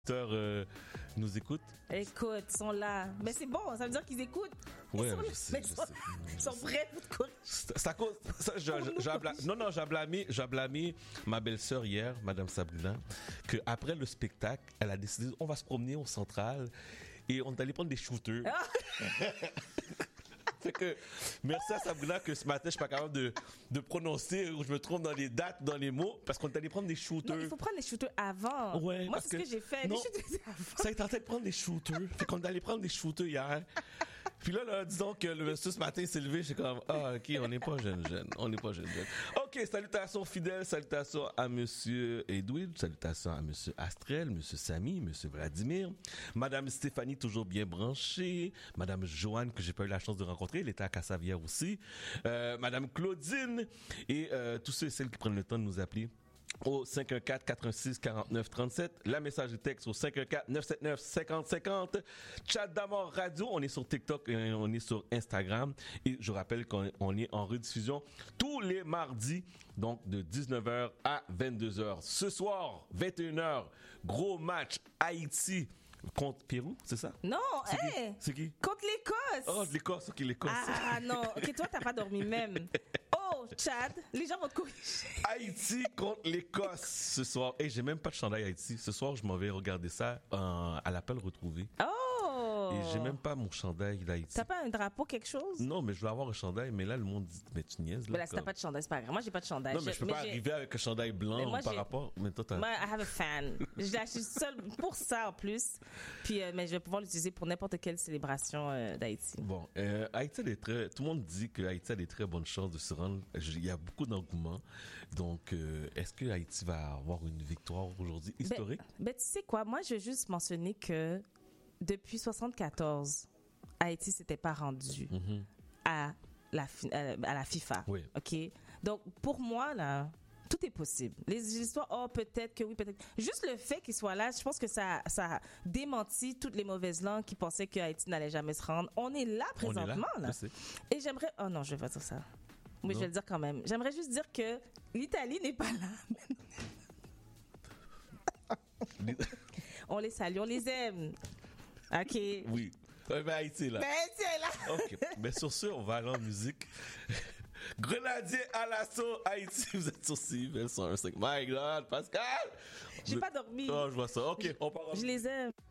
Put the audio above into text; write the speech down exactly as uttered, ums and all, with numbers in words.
Euh, nous écoutent. Écoute, ils sont là. Mais c'est bon, ça veut dire qu'ils écoutent. Ouais, ils sont, je sais, mais je ils sont, sais. ils sont prêts pour te corriger. C'est à cause. Ça, j'ai, j'ai blâmé, non, non, j'ai blâmé, j'ai blâmé ma belle-sœur hier, Madame Sabrina, que après le spectacle, elle a décidé, on va se promener au Central et on est allé prendre des shooters. Ah! Fait que, merci à Sabrina que ce matin, je suis pas capable de, de prononcer ou je me trompe dans les dates, dans les mots, parce qu'on est allé prendre des shooters. Non, il faut prendre les shooters avant. Ouais, moi, c'est ce que, que j'ai fait. Non, les shooters avant. Ça a été en train de prendre des shooters. Fait qu'on est allé prendre des shooters hier. Puis là, là, disons que le monsieur ce matin s'est levé, j'ai comme, ah, ok, on n'est pas jeune, jeune. On n'est pas jeune, jeune. Ok, salutations fidèles, salutations à monsieur Edwin, salutations à monsieur Astrel, monsieur Samy, monsieur Vladimir, madame Stéphanie, toujours bien branchée, madame Joanne, que j'ai pas eu la chance de rencontrer, elle était à Cassavière aussi, euh, madame Claudine, et euh, tous ceux et celles qui prennent le temps de nous appeler au cinq un quatre, quatre un six, quatre neuf trois sept, la message de texte au cinq un quatre, neuf sept neuf, cinq zéro cinq zéro, Chat d'Amour Radio, on est sur TikTok et on est sur Instagram, et je rappelle qu'on on est en rediffusion tous les mardis, donc de dix-neuf heures à vingt-deux heures. Ce soir, vingt et une heures, gros match Haïti contre Pérou, c'est ça? Non, c'est hé! Qui? C'est qui? Contre l'Écosse! Oh, l'Écosse, ok, l'Écosse. Ah non, ok, toi, t'as pas dormi même. Oh, Chad, les gens vont te corriger. Haïti contre l'Écosse ce soir. Et hey, j'ai même pas de chandail Haïti. Ce soir, je m'en vais regarder ça euh, à l'appel retrouvé. Oh! Et j'ai même pas mon chandail d'Haïti. T'as pas un drapeau, quelque chose? Non, mais je vais avoir un chandail. Mais là, le monde dit, mais tu niaises. Là, mais là, si comme... t'as pas de chandail, c'est pas grave. Moi, j'ai pas de chandail. Non, mais je, je peux mais pas j'ai... arriver avec un chandail blanc moi, par j'ai... rapport. Mais toi, t'as... Moi, I have a fan. Je l'ai acheté seule pour ça, en plus. Puis, euh, mais je vais pouvoir l'utiliser pour n'importe quelle célébration euh, d'Haïti. Bon, euh, Haïti a des très... Tout le monde dit que Haïti a des très bonnes chances de se rendre. Il y a beaucoup d'engouement. Donc, euh, est-ce que Haïti va avoir une victoire aujourd'hui historique? Ben, ben, tu sais quoi? Moi, je veux juste mentionner que depuis soixante-quatorze, Haïti s'était pas rendu mm-hmm. à, la, à la FIFA. Oui. OK? Donc, pour moi, là, tout est possible. Les histoires, oh, peut-être que oui, peut-être. Juste le fait qu'il soit là, je pense que ça, ça démentit toutes les mauvaises langues qui pensaient que Haïti n'allait jamais se rendre. On est là présentement, On est là. là. Et j'aimerais... Oh non, je vais pas dire ça. Oui, non. Je vais le dire quand même. J'aimerais juste dire que l'Italie n'est pas là. On les salue, on les aime. OK. Oui. Ben, Haïti est là. Ben, Haïti est là. OK. Ben, sur ce, on va aller en musique. Grenadier à l'assaut, Haïti, vous êtes sur C I V L cent un virgule cinq. My God, Pascal! J'ai mais... pas dormi. Oh, je vois ça. OK, je, on part en... Je les aime.